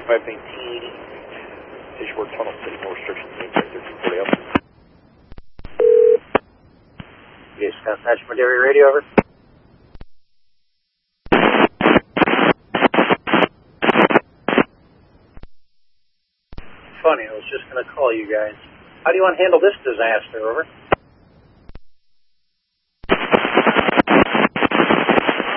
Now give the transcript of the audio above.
519, Edgeworth Tunnel, City more restrictions, 1340 up. Yes, National Madera Radio, over. Funny, I was just going to call you guys. How do you want to handle this disaster, over?